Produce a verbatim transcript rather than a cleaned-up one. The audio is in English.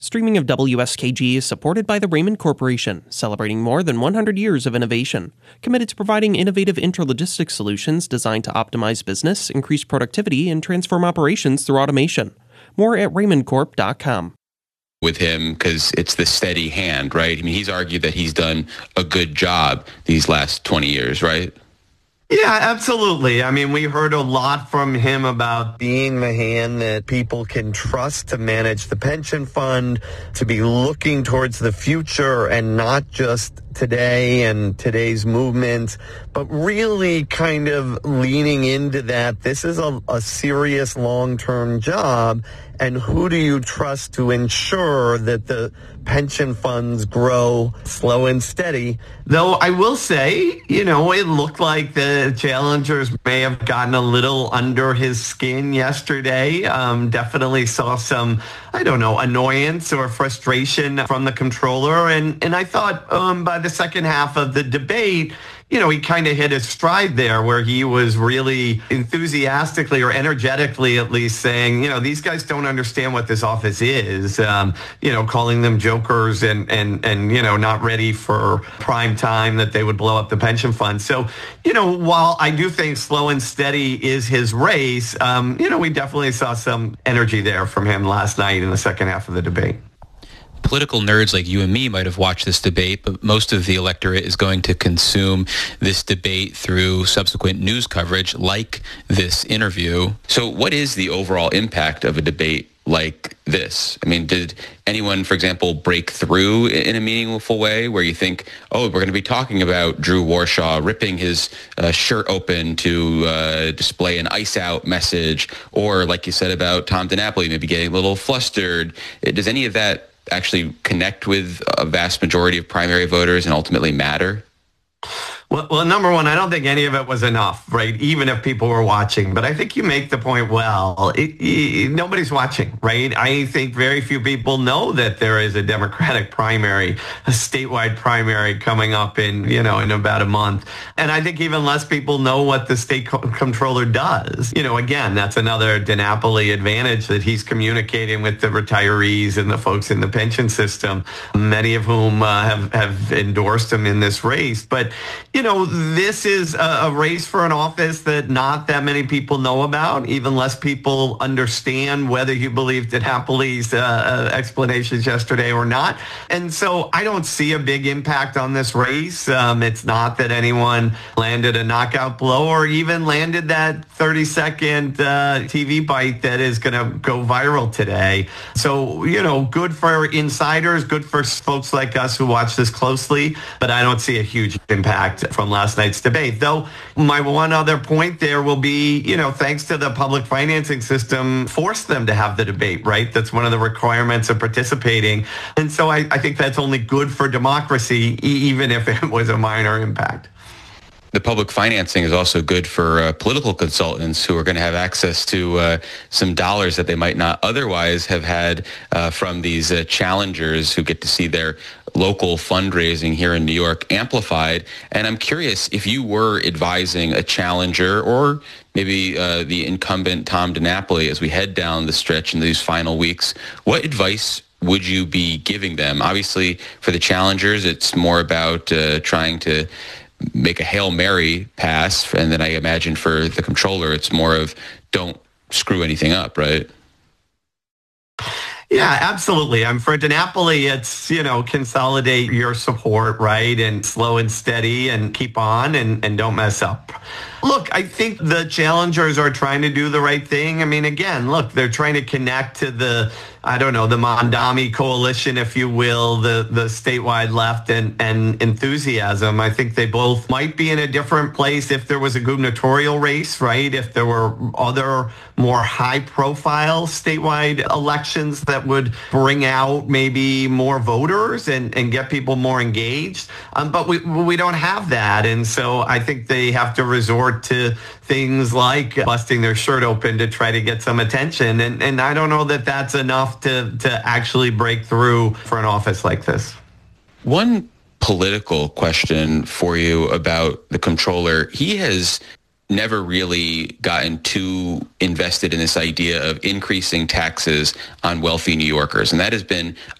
Streaming of W S K G is supported by the Raymond Corporation, celebrating more than one hundred years of innovation, committed to providing innovative intralogistics solutions designed to optimize business, increase productivity, and transform operations through automation. More at raymond corp dot com. With him, because it's the steady hand, right? I mean, he's argued that he's done a good job these last twenty years, right? Yeah, absolutely. I mean, we heard a lot from him about being the hand that people can trust to manage the pension fund, to be looking towards the future and not just today and today's movements, but really kind of leaning into that. This is a, a serious long-term job. And who do you trust to ensure that the pension funds grow slow and steady? Though I will say, you know, it looked like the challengers may have gotten a little under his skin yesterday. Um, definitely saw some, I don't know, annoyance or frustration from the controller. And, and I thought um, by the second half of the debate, you know, he kind of hit his stride there where he was really enthusiastically or energetically at least saying, you know, these guys don't understand what this office is, um, you know, calling them jokers and, and, and, you know, not ready for prime time that they would blow up the pension fund. So, you know, while I do think slow and steady is his race, um, you know, we definitely saw some energy there from him last night in the second half of the debate. Political nerds like you and me might have watched this debate, but most of the electorate is going to consume this debate through subsequent news coverage like this interview. So what is the overall impact of a debate like this? I mean, did anyone, for example, break through in a meaningful way where you think, oh, we're going to be talking about Drew Warshaw ripping his uh, shirt open to uh, display an ice out message, or like you said about Tom DiNapoli maybe getting a little flustered? Does any of that actually connect with a vast majority of primary voters and ultimately matter? Well, well, number one, I don't think any of it was enough, right? Even if people were watching. But I think you make the point well. It, it, nobody's watching, right? I think very few people know that there is a Democratic primary, a statewide primary coming up in, you know, in about a month. And I think even less people know what the state co- controller does. You know, again, that's another DiNapoli advantage that he's communicating with the retirees and the folks in the pension system, many of whom uh, have, have endorsed him in this race. But, you know, this is a, a race for an office that not that many people know about. Even less people understand whether you believe DiNapoli's uh, explanations yesterday or not. And so I don't see a big impact on this race. Um, it's not that anyone landed a knockout blow or even landed that thirty second uh, T V bite that is going to go viral today. So, you know, good for insiders, good for folks like us who watch this closely, but I don't see a huge impact from last night's debate. Though my one other point there will be, you know, thanks to the public financing system, force them to have the debate, right? That's one of the requirements of participating. And so I, I think that's only good for democracy, e- even if it was a minor impact. The public financing is also good for uh, political consultants who are going to have access to uh, some dollars that they might not otherwise have had uh, from these uh, challengers who get to see their local fundraising here in New York amplified. And I'm curious, if you were advising a challenger or maybe uh, the incumbent Tom DiNapoli as we head down the stretch in these final weeks, what advice would you be giving them? Obviously, for the challengers, it's more about uh, trying to make a Hail Mary pass. And then I imagine for the controller, it's more of don't screw anything up, right? Yeah, absolutely. I'm for DiNapoli, it's, you know, consolidate your support, right? And slow and steady and keep on and, and don't mess up. Look, I think the challengers are trying to do the right thing. I mean, again, look, they're trying to connect to the, I don't know, the Mondami coalition, if you will, the, the statewide left and, and enthusiasm. I think they both might be in a different place if there was a gubernatorial race, right? If there were other more high-profile statewide elections that would bring out maybe more voters and, and get people more engaged. Um, but we we don't have that. And so I think they have to resort to things like busting their shirt open to try to get some attention. And, and I don't know that that's enough to, to actually break through for an office like this. One political question for you about the controller. He has never really gotten too invested in this idea of increasing taxes on wealthy New Yorkers. And that has been